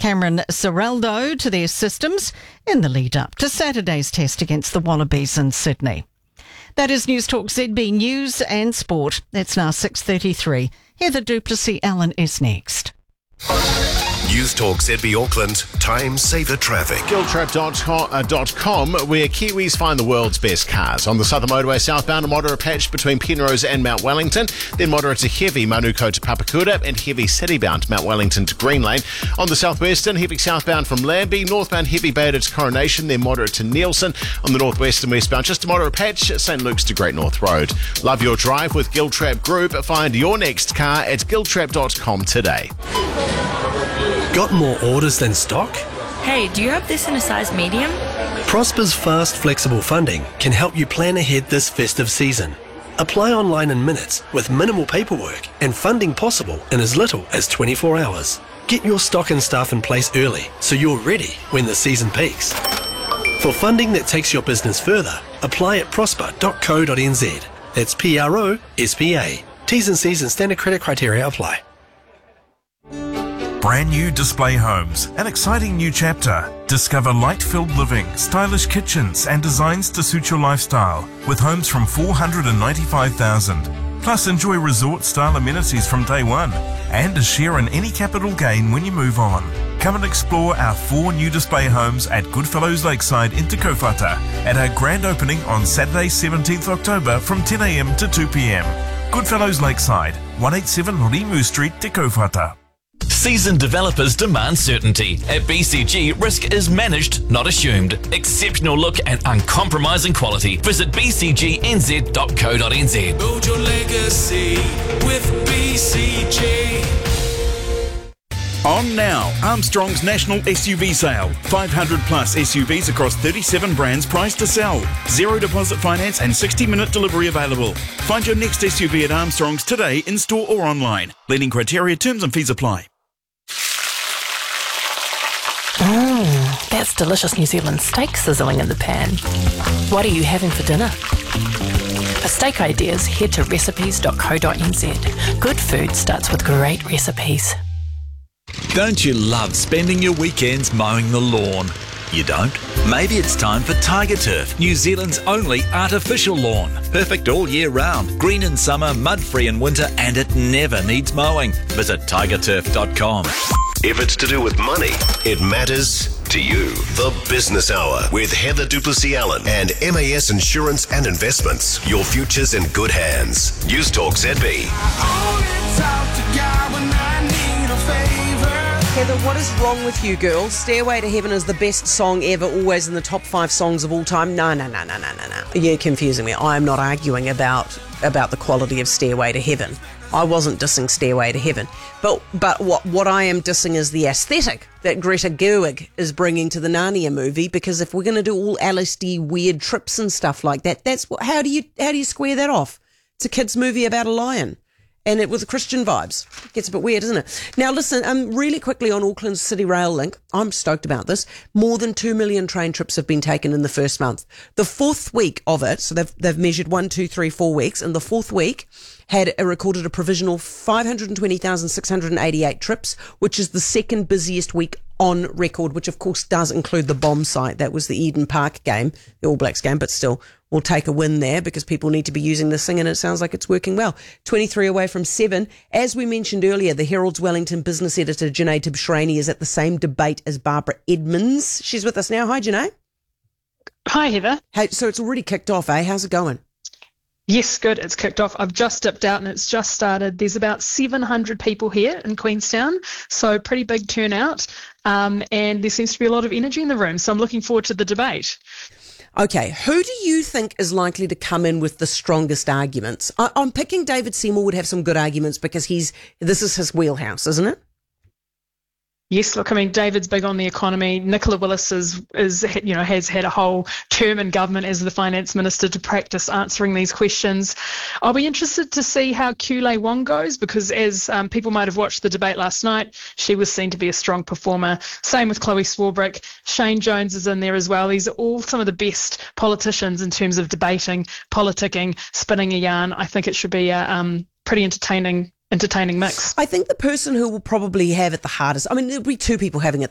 Cameron Ciraldo to their systems in the lead up to Saturday's test against the Wallabies in Sydney. That is News Talk ZB News and Sport. It's now 6:33. Heather Duplessis-Allen is next. News Talk ZB Auckland, time saver traffic. Giltrap.com, where Kiwis find the world's best cars. On the Southern Motorway southbound, a moderate patch between Penrose and Mount Wellington, then moderate to heavy Manuko to Papakura, and heavy citybound Mount Wellington to Green Lane. On the southwestern, heavy southbound from Lambie, northbound heavy Bay to Coronation, then moderate to Nielsen. On the northwest and westbound, just a moderate patch, St Luke's to Great North Road. Love your drive with Giltrap Group. Find your next car at giltrap.com today. Got more orders than stock? Hey, do you have this in a size medium? Prosper's fast, flexible funding can help you plan ahead this festive season. Apply online in minutes with minimal paperwork and funding possible in as little as 24 hours. Get your stock and staff in place early so you're ready when the season peaks. For funding that takes your business further, apply at prosper.co.nz. That's PROSPA. T's and C's and standard credit criteria apply. Brand new Display Homes, an exciting new chapter. Discover light-filled living, stylish kitchens and designs to suit your lifestyle with homes from $495,000. Plus enjoy resort-style amenities from day one and a share in any capital gain when you move on. Come and explore our 4 new Display Homes at Goodfellows Lakeside in Te Kaupata at our grand opening on Saturday 17th October from 10 a.m. to 2 p.m. Goodfellows Lakeside, 187 Rimu Street, Te Kaupata. Seasoned developers demand certainty. At BCG, risk is managed, not assumed. Exceptional look and uncompromising quality. Visit bcgnz.co.nz. Build your legacy with BCG. On now, Armstrong's National SUV Sale. 500 plus SUVs across 37 brands priced to sell. Zero deposit finance and 60-minute delivery available. Find your next SUV at Armstrong's today in store or online. Leading criteria, terms and fees apply. That's delicious New Zealand steak sizzling in the pan. What are you having for dinner? For steak ideas, head to recipes.co.nz. Good food starts with great recipes. Don't you love spending your weekends mowing the lawn? You don't? Maybe it's time for Tiger Turf, New Zealand's only artificial lawn. Perfect all year round, green in summer, mud-free in winter, and it never needs mowing. Visit tigerturf.com. If it's to do with money, it matters to you. The Business Hour with Heather Duplessis-Allen and MAS Insurance and Investments. Your future's in good hands. News Talk ZB. Heather, what is wrong with you, girls? Stairway to Heaven is the best song ever, always in the top 5 songs of all time. No. You're confusing me. I'm not arguing about the quality of Stairway to Heaven. I wasn't dissing Stairway to Heaven. But what I am dissing is the aesthetic that Greta Gerwig is bringing to the Narnia movie, because if we're going to do all LSD weird trips and stuff like that, how do you square that off? It's a kids' movie about a lion. And it was Christian vibes. It gets a bit weird, doesn't it? Now, listen, really quickly on Auckland's City Rail Link, I'm stoked about this. More than 2 million train trips have been taken in the first month. The 4th week of it, so they've measured 1, 2, 3, 4 weeks, and the 4th week had recorded a provisional 520,688 trips, which is the second busiest week on record, which of course does include the bomb site. That was the Eden Park game, the All Blacks game, but still, we'll take a win there because people need to be using this thing and it sounds like it's working well. 23 away from 7. As we mentioned earlier, the Herald's Wellington business editor, Janae Tibshraeny, is at the same debate as Barbara Edmonds. She's with us now. Hi, Janae. Hi, Heather. Hey, so it's already kicked off, eh? How's it going? Yes, good. It's kicked off. I've just dipped out and it's just started. There's about 700 people here in Queenstown, so pretty big turnout. And there seems to be a lot of energy in the room, so I'm looking forward to the debate. Okay, who do you think is likely to come in with the strongest arguments? I'm picking David Seymour would have some good arguments because this is his wheelhouse, isn't it? Yes, look, I mean, David's big on the economy. Nicola Willis has had a whole term in government as the finance minister to practice answering these questions. I'll be interested to see how Kulei Wong goes because as people might have watched the debate last night, she was seen to be a strong performer. Same with Chloe Swarbrick. Shane Jones is in there as well. These are all some of the best politicians in terms of debating, politicking, spinning a yarn. I think it should be a pretty entertaining mix. I think the person who will probably have it the hardest, I mean, there'll be 2 people having it